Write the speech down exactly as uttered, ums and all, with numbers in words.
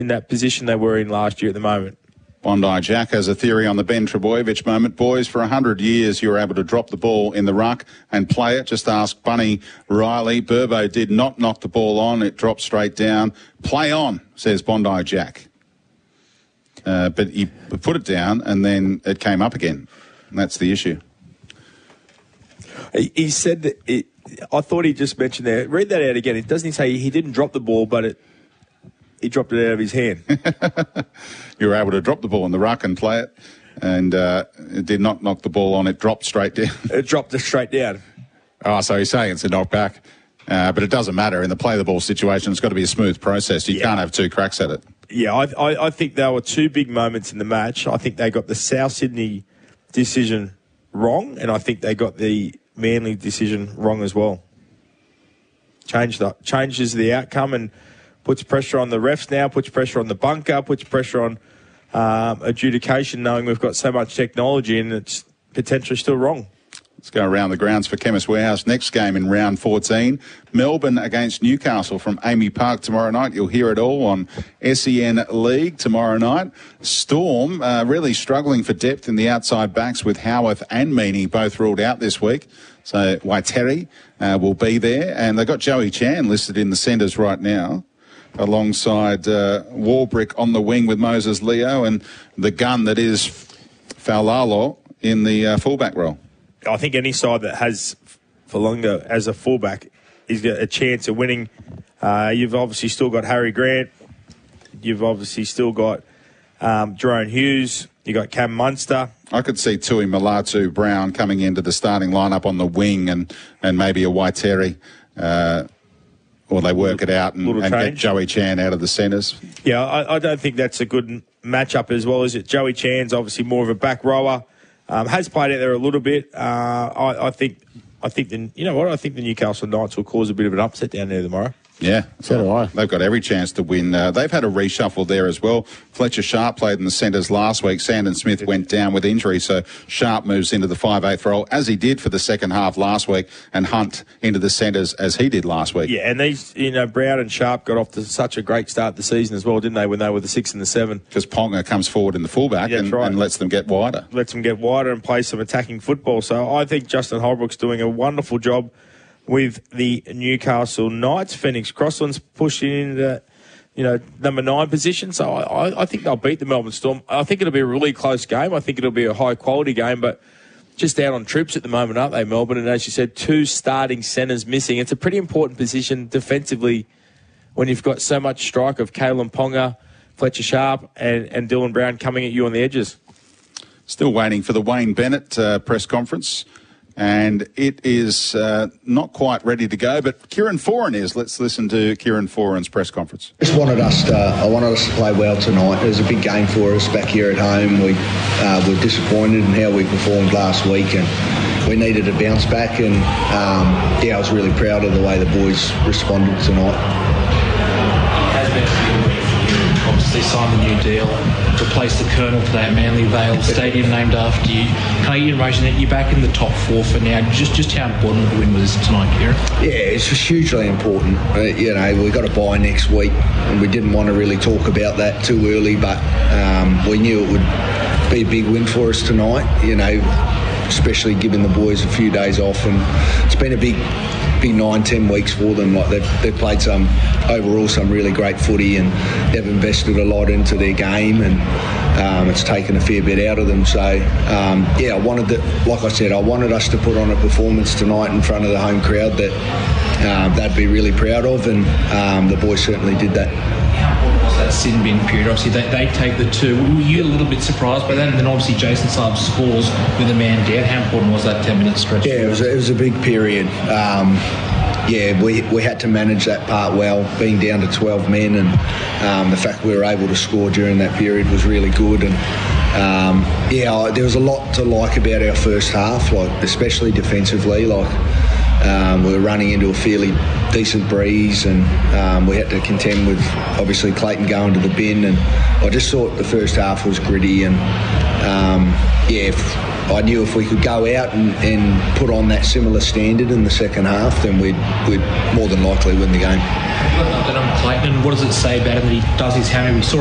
in that position they were in last year at the moment. Bondi Jack has a theory on the Ben Trebojevic moment. Boys, for one hundred years you were able to drop the ball in the ruck and play it. Just ask Bunny Riley. Burbo did not knock the ball on. It dropped straight down. Play on, says Bondi Jack. Uh, but he put it down and then it came up again. And that's the issue. He, he said that... It, I thought he just mentioned there. Read that out again. It doesn't he say he didn't drop the ball, but it he dropped it out of his hand. You were able to drop the ball in the ruck and play it, and uh, it did not knock the ball on. It dropped straight down. It dropped it straight down. Oh, so he's saying it's a knockback. Uh, but it doesn't matter. In the play the ball situation, it's got to be a smooth process. You yeah. can't have two cracks at it. Yeah, I, I, I think there were two big moments in the match. I think they got the South Sydney decision wrong, and I think they got the Manly decision wrong as well. Change the, changes the outcome and puts pressure on the refs now, puts pressure on the bunker, puts pressure on um, adjudication, knowing we've got so much technology and it's potentially still wrong. Let's go around the grounds for Chemist Warehouse. Next game in round fourteen, Melbourne against Newcastle from Amy Park tomorrow night. You'll hear it all on S E N League tomorrow night. Storm uh, really struggling for depth in the outside backs with Howarth and Meany both ruled out this week. So Waiteri uh, will be there. And they've got Joey Chan listed in the centres right now, alongside uh, Warbrick on the wing with Moses Leo and the gun that is Faulalo in the uh, fullback role. I think any side that has Falunga as a fullback is got a chance of winning. Uh, you've obviously still got Harry Grant. You've obviously still got um, Jerome Hughes. You got Cam Munster. I could see Tui Malatu Brown coming into the starting lineup on the wing and, and maybe a Waiteri. Uh, or they work it out and, and get Joey Chan out of the centres. Yeah, I, I don't think that's a good matchup as well, is it? Joey Chan's obviously more of a back rower. Um, has played out there a little bit. Uh, I, I think, I think the, you know what? I think the Newcastle Knights will cause a bit of an upset down there tomorrow. Yeah, so do I. They've got every chance to win. Uh, they've had a reshuffle there as well. Fletcher Sharp played in the centres last week. Sandon Smith went down with injury, so Sharp moves into the five eighth role, as he did for the second half last week, and Hunt into the centres as he did last week. Yeah, and these, you know, Brown and Sharp got off to such a great start the season as well, didn't they, when they were the six and the seven? Because Ponga comes forward in the fullback yeah, and, right. and lets them get wider. Lets them get wider and play some attacking football. So I think Justin Holbrook's doing a wonderful job with the Newcastle Knights. Phoenix Crossland's pushing into, you know, number nine position. So I, I think they'll beat the Melbourne Storm. I think it'll be a really close game. I think it'll be a high-quality game, but just out on trips at the moment, aren't they, Melbourne? And as you said, two starting centres missing. It's a pretty important position defensively when you've got so much strike of Kalen Ponga, Fletcher Sharp, and, and Dylan Brown coming at you on the edges. Still waiting for the Wayne Bennett uh, press conference. And it is uh, not quite ready to go, but Kieran Foran is. Let's listen to Kieran Foran's press conference. Just wanted us to, I wanted us to play well tonight. It was a big game for us back here at home. We uh, were disappointed in how we performed last week, and we needed a bounce back. And um, yeah, I was really proud of the way the boys responded tonight. It has been a few weeks. Obviously signed the new deal, replaced the Colonel today at Manly Vale Stadium, named after you. Can I get your information that you're back in the top four for now? Just just how important the win was tonight, Kieran? Yeah, it's just hugely important. Uh, you know, we've got to bye next week, and we didn't want to really talk about that too early, but um, we knew it would be a big win for us tonight, you know, especially giving the boys a few days off. And it's been a big... big nine, ten weeks for them. Like they've, they've played some, overall, some really great footy, and they've invested a lot into their game, and um, it's taken a fair bit out of them. So, um, yeah, I wanted to, like I said, I wanted us to put on a performance tonight in front of the home crowd that um, they'd be really proud of, and um, the boys certainly did that. How important was that sin bin period? Obviously, they, they take the two. Were you a little bit surprised by that? And then obviously Jason Saab scores with a man down. How important was that ten-minute stretch? Yeah, it was, a, it was a big period. Um, yeah, we we had to manage that part well, being down to twelve men, and um, the fact we were able to score during that period was really good. And um, yeah, there was a lot to like about our first half, like especially defensively. Like um, we were running into a fairly decent breeze, and um, we had to contend with obviously Clayton going to the bin. And I just thought the first half was gritty, and um, yeah. I knew if we could go out and, and put on that similar standard in the second half, then we'd, we'd more than likely win the game. Then I'm Clayton, and what does it say about him that he does his hammer? We saw